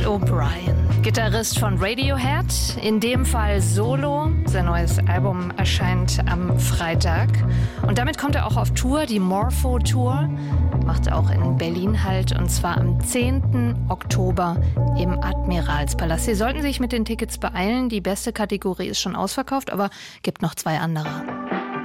O'Brien, Gitarrist von Radiohead, in dem Fall solo. Sein neues Album erscheint am Freitag. Und damit kommt er auch auf Tour, die Morpho Tour. Macht auch in Berlin Halt, und zwar am 10. Oktober im Admiralspalast. Sie sollten sich mit den Tickets beeilen. Die beste Kategorie ist schon ausverkauft, aber gibt noch 2 andere.